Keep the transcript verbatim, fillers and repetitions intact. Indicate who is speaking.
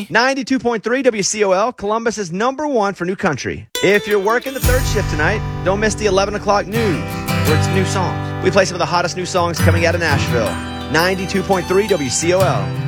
Speaker 1: me.
Speaker 2: ninety-two point three W C O L, Columbus is number one for new country. If you're working the third shift tonight, don't miss the eleven o'clock news, where it's new songs. We play some of the hottest new songs coming out of Nashville. ninety-two point three W C O L.